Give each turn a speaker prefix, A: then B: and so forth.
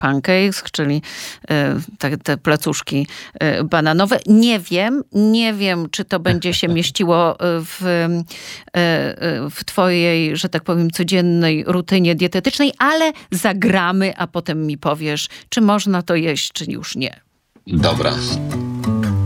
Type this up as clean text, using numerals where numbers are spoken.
A: pancakes, czyli te placuszki bananowe. Nie wiem, czy to będzie się mieściło w twojej, że tak powiem, codziennej rutynie dietetycznej, ale zagramy, a potem mi powiesz, czy można to jeść, czy już nie.
B: Dobra.